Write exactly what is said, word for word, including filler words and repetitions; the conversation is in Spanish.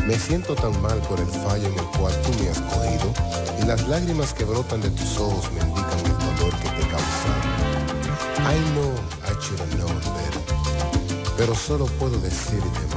Me siento tan mal por el fallo en el cual tú me has cogido, y las lágrimas que brotan de tus ojos me indican el dolor que te he causado. I know I should have known better, pero solo puedo decirte,